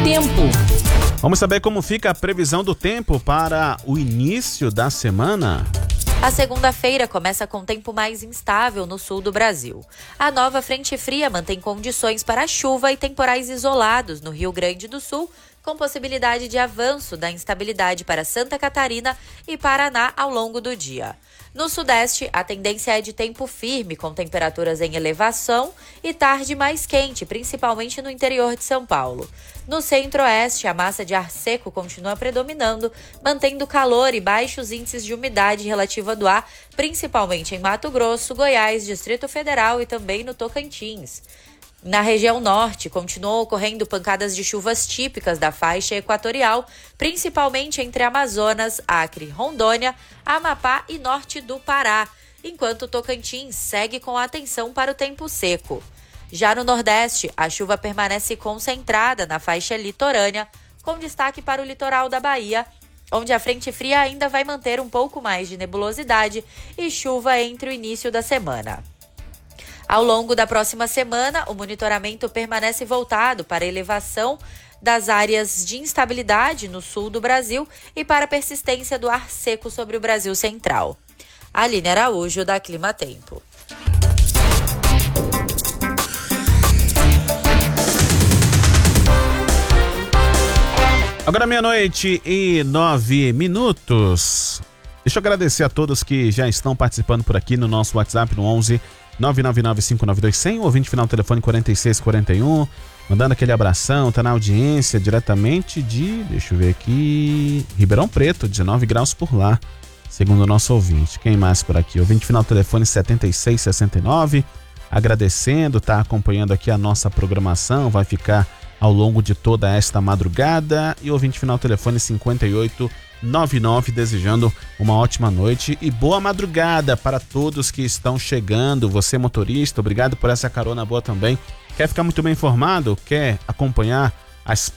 tempo. Vamos saber como fica a previsão do tempo para o início da semana. A segunda-feira começa com tempo mais instável no sul do Brasil. A nova frente fria mantém condições para chuva e temporais isolados no Rio Grande do Sul, com possibilidade de avanço da instabilidade para Santa Catarina e Paraná ao longo do dia. No sudeste, a tendência é de tempo firme, com temperaturas em elevação e tarde mais quente, principalmente no interior de São Paulo. No centro-oeste, a massa de ar seco continua predominando, mantendo calor e baixos índices de umidade relativa do ar, principalmente em Mato Grosso, Goiás, Distrito Federal e também no Tocantins. Na região norte, continuam ocorrendo pancadas de chuvas típicas da faixa equatorial, principalmente entre Amazonas, Acre, Rondônia, Amapá e norte do Pará, enquanto o Tocantins segue com atenção para o tempo seco. Já no nordeste, a chuva permanece concentrada na faixa litorânea, com destaque para o litoral da Bahia, onde a frente fria ainda vai manter um pouco mais de nebulosidade e chuva entre o início da semana. Ao longo da próxima semana, o monitoramento permanece voltado para a elevação das áreas de instabilidade no sul do Brasil e para a persistência do ar seco sobre o Brasil central. Aline Araújo, da Clima Tempo. Agora 12:09. Deixa eu agradecer a todos que já estão participando por aqui no nosso WhatsApp no 11 999-592-100, o ouvinte final telefone 4641, mandando aquele abração, tá na audiência diretamente de, deixa eu ver aqui, Ribeirão Preto, 19 graus por lá, segundo o nosso ouvinte. Quem mais por aqui? Ouvinte final telefone 7669, agradecendo, tá acompanhando aqui a nossa programação, vai ficar ao longo de toda esta madrugada, e ouvinte final telefone 5899, desejando uma ótima noite e boa madrugada para todos que estão chegando. Você motorista, obrigado por essa carona boa também. Quer ficar muito bem informado? Quer acompanhar as